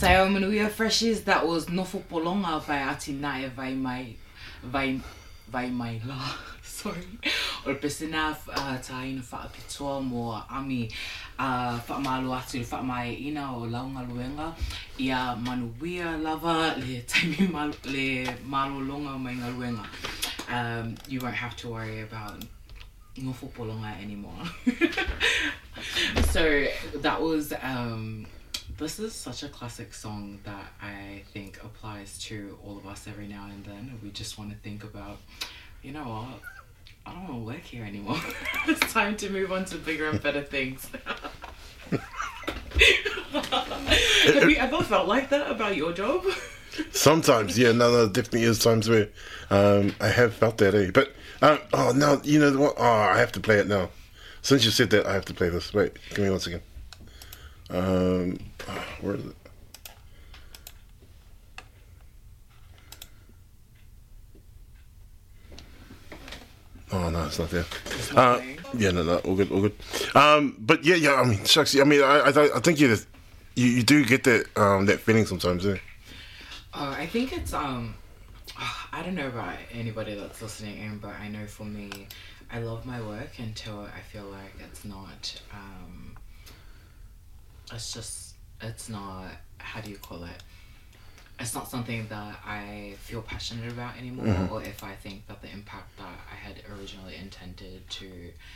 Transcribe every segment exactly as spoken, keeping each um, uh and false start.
Tayo manuia freshies that was no fupolonga vai ati nae vai mai vai vai mai la. Sorry. O pesina uh taina fa pitua mo ami uh fa malu atu fa mai ina o launga luenga ia manuia lava le taimi mal le malu longa mai luenga. Um you won't have to worry about no fupolonga anymore. So that was um this is such a classic song that I think applies to all of us every now and then. We just want to think about, you know what, I don't want to work here anymore. It's time to move on to bigger and better things. Have you ever felt like that about your job? Sometimes, yeah, no, no, definitely is times where um, I have felt that, eh? But, um, oh, no, you know what? Oh, I have to play it now. Since you said that, I have to play this. Wait, give me one second. Um, oh, where is it? Oh no, it's not there. Uh, yeah, no, no, all good, all good. Um, but yeah, yeah. I mean, shucks. I mean, I, I, I think you, you, you do get that, um, that feeling sometimes, eh? Uh, I think it's um, I don't know about anybody that's listening in, but I know for me, I love my work until I feel like it's not. Um, it's just, it's not. How do you call it? It's not something that I feel passionate about anymore, mm-hmm. or if I think that the impact that I had originally intended to,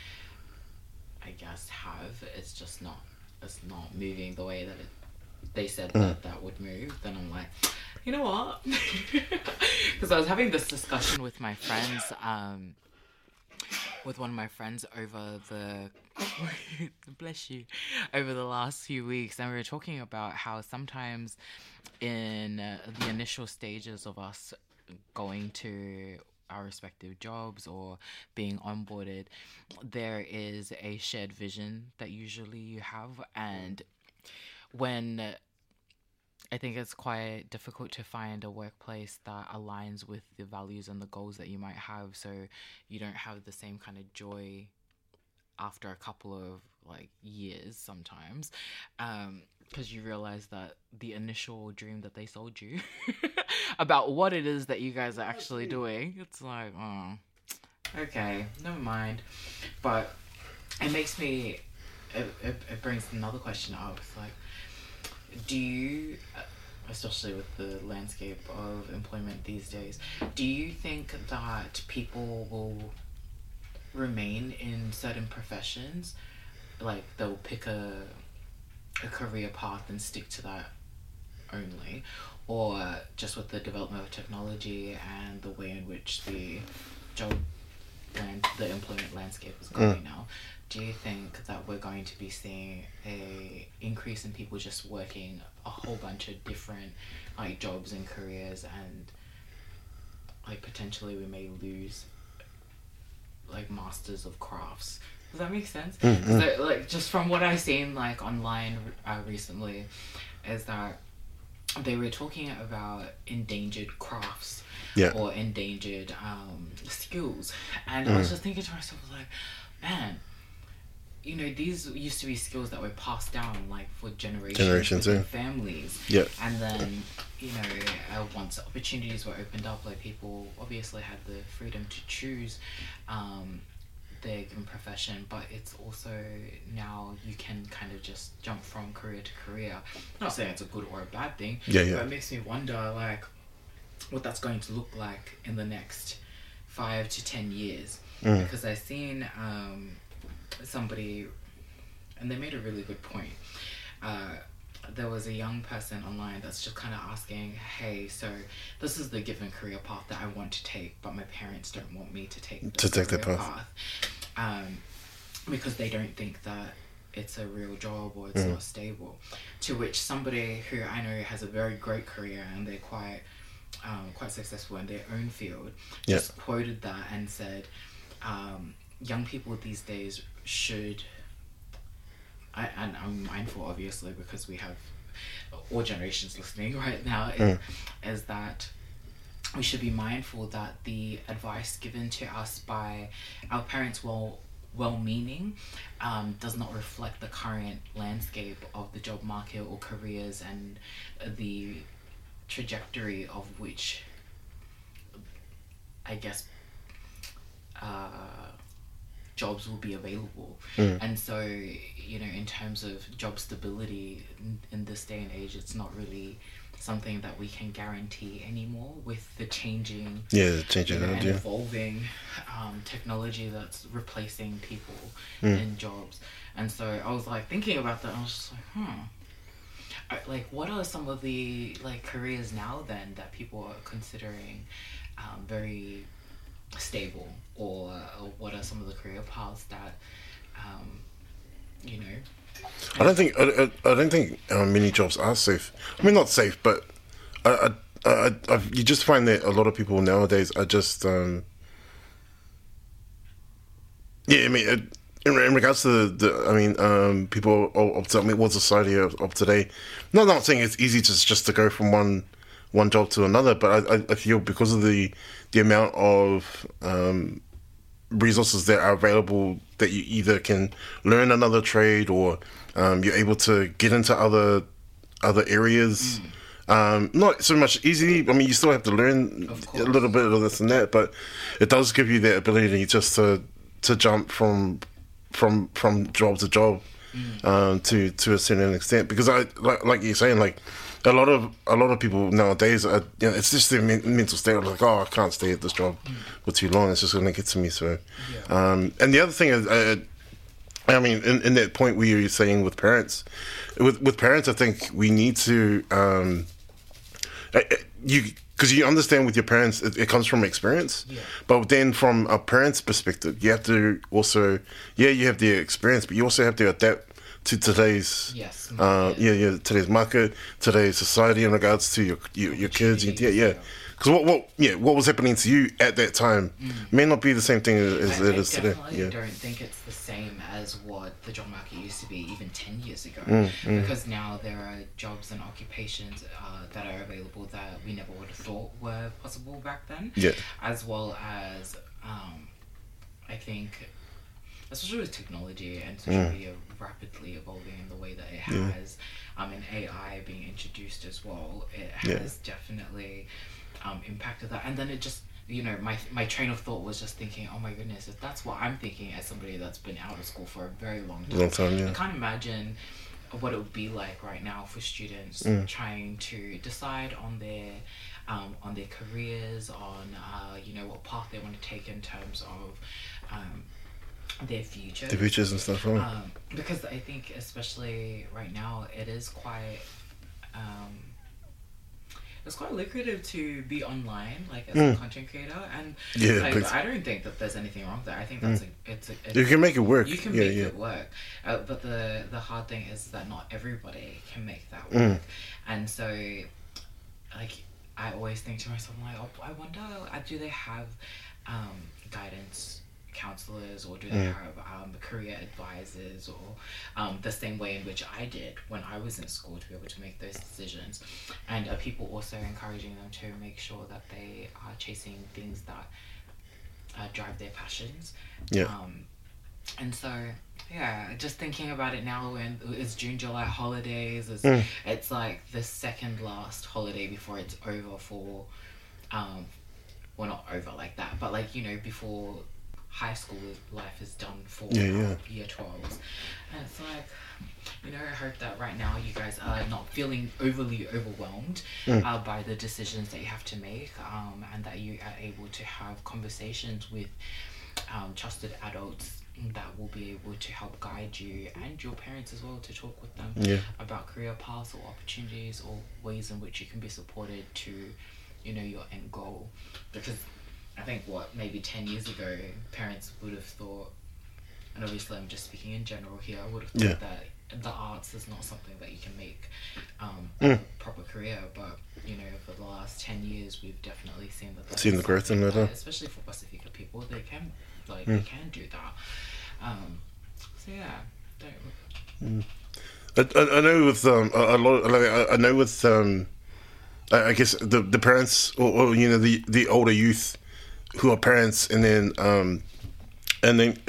I guess, have, it's just not, it's not moving the way that it, they said mm. that that would move, then I'm like, you know what? Because I was having this discussion with my friends, um, with one of my friends over the, bless you, over the last few weeks, and we were talking about how sometimes in uh, the initial stages of us going to our respective jobs or being onboarded, there is a shared vision that usually you have, and when I think it's quite difficult to find a workplace that aligns with the values and the goals that you might have, so you don't have the same kind of joy after a couple of like years sometimes, um because you realize that the initial dream that they sold you about what it is that you guys are actually doing, it's like, oh, okay, never mind. But it makes me, it, it, it brings another question up. It's like, do you, especially with the landscape of employment these days, do you think that people will remain in certain professions, like they'll pick a a career path and stick to that only, or just with the development of technology and the way in which the job land, the employment landscape is going mm. now, do you think that we're going to be seeing a increase in people just working a whole bunch of different like jobs and careers, and like potentially we may lose like masters of crafts? Does that make sense? Mm-hmm. So, like, just from what I've seen like online uh, recently, is that they were talking about endangered crafts, yeah. or endangered um, skills, and mm. I was just thinking to myself, like, man, you know, these used to be skills that were passed down like for generations, generations yeah. families, yeah. and then you know, uh, once opportunities were opened up, like people obviously had the freedom to choose um, their given profession, but it's also now you can kind of just jump from career to career. I'm not saying it's a good or a bad thing, yeah, yeah. but it makes me wonder like what that's going to look like in the next five to ten years. Mm. Because I've seen um, somebody, and they made a really good point. Uh, there was a young person online that's just kind of asking, hey, so this is the given career path that I want to take, but my parents don't want me to take this to take career path, path um, because they don't think that it's a real job or it's mm. not stable. To which somebody who I know has a very great career and they're quite um, quite successful in their own field, yeah. just quoted that and said, um, young people these days should... I, and I'm mindful, obviously, because we have all generations listening right now, is, mm. is that we should be mindful that the advice given to us by our parents will well-meaning, um, does not reflect the current landscape of the job market or careers and the trajectory of which, I guess, uh, jobs will be available. Mm. And so, you know, in terms of job stability in, in this day and age, it's not really something that we can guarantee anymore with the changing, yeah, changing you know, around, and yeah. evolving um, technology that's replacing people Mm. in jobs. And so I was like thinking about that, and I was just like, hmm. I, like, what are some of the like careers now then that people are considering um, very stable, or, or what are some of the career paths that um, you know? I don't think I, I, I don't think uh, many jobs are safe. I mean, not safe, but I, I, I, I've, you just find that a lot of people nowadays are just um, yeah. I mean, uh, in, in regards to the, the I mean, um, people of, of I mean, what society of, of today. No, not saying it's easy just just to go from one one job to another, but I, I, I feel because of the the amount of um, resources that are available, that you either can learn another trade or um, you're able to get into other other areas. Mm. Um, not so much easy. I mean, you still have to learn a little bit of this and that, but it does give you that ability just to to jump from from from job to job mm. um, to to a certain extent. Because I like like you're saying, like a lot of a lot of people nowadays, are, you know, it's just their men- mental state of like, oh, I can't stay at this job mm. for too long. It's just going to get to me. So, yeah. um, and the other thing is, uh, I mean, in, in that point where you're saying with parents, with with parents, I think we need to um, you because you understand with your parents, it, it comes from experience. Yeah. But then from a parent's perspective, you have to also, yeah, you have the experience, but you also have to adapt to today's yes, uh, yeah, yeah, today's market, today's society in regards to your your, your kids. Yeah, yeah. Because what, what, yeah, what was happening to you at that time mm. may not be the same thing as I, it is today. I definitely yeah. don't think it's the same as what the job market used to be even ten years ago. Mm, mm. Because now there are jobs and occupations uh, that are available that we never would have thought were possible back then. Yeah. As well as, um, I think, especially with technology and social mm. media rapidly evolving in the way that it has, yeah. um, and A I being introduced as well, it has yeah. definitely um, impacted that. And then it just, you know, my my train of thought was just thinking, oh my goodness, if that's what I'm thinking as somebody that's been out of school for a very long time, long time yeah. I can't imagine what it would be like right now for students mm. trying to decide on their um, on their careers, on uh, you know, what path they want to take in terms of um, their future. The futures and stuff, right? Um, because I think especially right now it is quite um, it's quite lucrative to be online, like as mm. a content creator, and yeah, like, but I don't think that there's anything wrong with that. I think that's mm. a, it's, a, it's you can make it work. You can yeah, make yeah. it work, uh, but the the hard thing is that not everybody can make that work, mm. and so like I always think to myself, like, oh, I wonder, uh, do they have um, guidance counselors, or do they mm. have um, career advisors, or um, the same way in which I did when I was in school, to be able to make those decisions? And are people also encouraging them to make sure that they are chasing things that uh, drive their passions? Yeah. Um, and so, yeah, just thinking about it now, when it's June, July holidays, it's, mm. it's like the second last holiday before it's over for, um, well, not over like that, but like, you know, before high school life is done for yeah, yeah. year twelves. And it's like, you know, I hope that right now you guys are not feeling overly overwhelmed mm. uh, by the decisions that you have to make, um, and that you are able to have conversations with um, trusted adults that will be able to help guide you, and your parents as well, to talk with them yeah. about career paths or opportunities or ways in which you can be supported to, you know, your end goal. Because I think, what, maybe ten years ago, parents would have thought, and obviously I'm just speaking in general here, I would have thought yeah. that the arts is not something that you can make um, mm. a proper career. But, you know, for the last ten years, we've definitely seen that. that seen the growth in that, especially for Pacifica people, they can, like, mm. they can do that. Um, so yeah, don't. Mm. I, I, I know with um a, a lot. Like, I, I know with um, I, I guess the the parents, or, or you know, the the older youth who are parents, and then um, and then uh,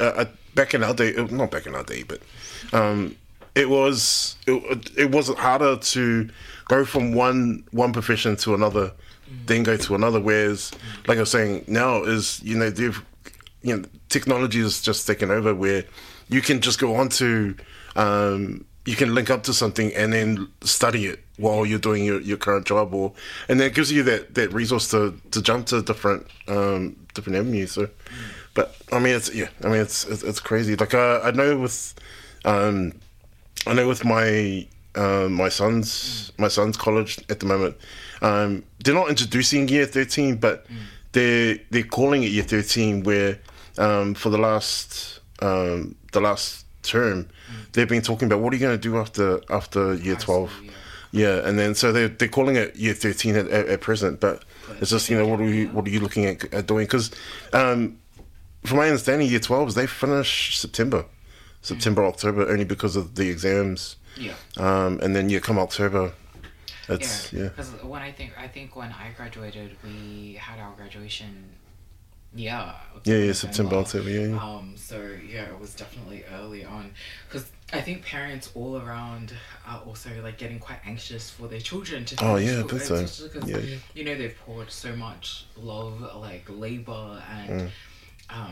back in our day, not back in our day, but um, it was it, it was harder to go from one one profession to another, mm. then go to another. Whereas, mm. like I was saying, now is you know they've you know technology is just taken over where you can just go on to um, you can link up to something and then study it while you're doing your, your current job, or and that gives you that, that resource to, to jump to different um, different avenues. So, mm. but I mean, it's yeah, I mean, it's it's, it's crazy. Like uh, I know with, um, I know with my uh, my son's mm. my son's college at the moment, um, they're not introducing year thirteen, but mm. they're they're calling it year thirteen, where um, for the last um, the last term, mm. they've been talking about what are you going to do after after year twelve. Yeah. Yeah, and then so they're they're calling it year thirteen at, at, at present, but it's just you know what are you what are you looking at, at doing? Because um, from my understanding, year twelves they finish September, September mm. October only because of the exams. Yeah. Um, and then you come October, it's yeah. Because yeah. when I think I think when I graduated, we had our graduation. Yeah. Yeah, yeah, September, October, yeah, yeah. Um, so yeah, it was definitely early on, because I think parents all around are also like getting quite anxious for their children to. Oh yeah, that's so. Because yeah, yeah. you know they've poured so much love, like labor and mm. um,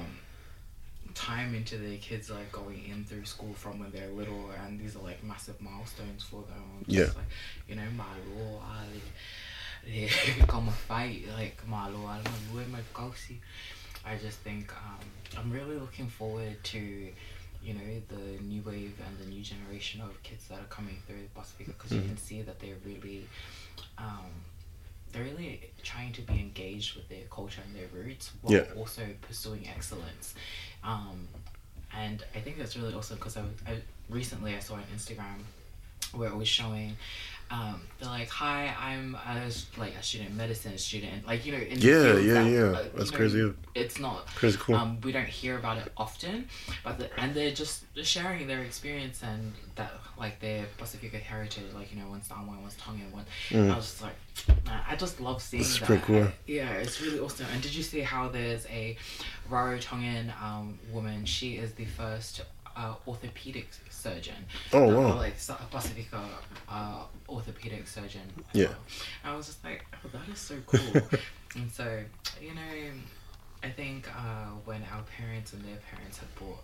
time into their kids, like going in through school from when they're little, and these are like massive milestones for them. Just, yeah. Like, you know, malo, ali. Yeah, come fight like malo, malo, my gossy. I just think um, I'm really looking forward to, you know, the new wave and the new generation of kids that are coming through Pacifica, because mm. you can see that they're really, um, they're really trying to be engaged with their culture and their roots while yeah. also pursuing excellence. Um, and I think that's really awesome, because I, I recently I saw on Instagram where it was showing. Um, they're like, hi, I'm a, like a student, medicine student, like, you know, in yeah, the yeah, that, yeah, uh, that's know, crazy. It's not crazy cool. Um, we don't hear about it often, but the, and they're just sharing their experience and that, like, their Pacifica heritage, like, you know, one's Samoan, one's Tongan, one. Mm. I was just like, man, I just love seeing that's that. Pretty cool. I, yeah, it's really awesome. And did you see how there's a Rarotongan um woman? She is the first uh, orthopedic surgeon. Oh wow! Uh, like a Pacifica uh, orthopedic surgeon. Yeah. I was just like, oh, that is so cool. And so, you know, I think uh, when our parents and their parents had brought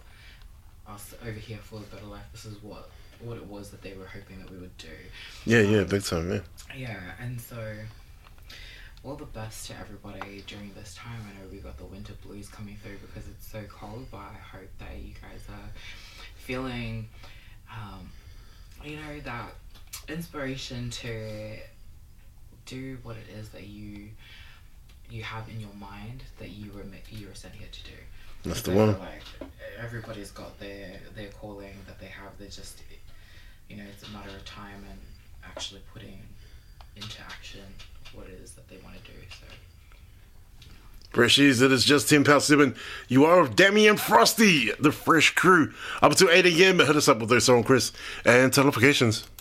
us over here for a better life, this is what what it was that they were hoping that we would do. Yeah, yeah, um, big time, yeah. Yeah, and so all the best to everybody during this time. I know we got the winter blues coming through because it's so cold, but I hope that you guys are feeling, um, you know, that inspiration to do what it is that you you have in your mind that you were you were sent here to do. That's the one. Like, everybody's got their their calling that they have. They're just, you know, it's a matter of time and actually putting into action what it is that they want to do. So. Freshies, it is just ten past seven. You are with Dammy and Frosty, the fresh crew. Up until eight a.m. Hit us up with those song, Chris, and teleplications.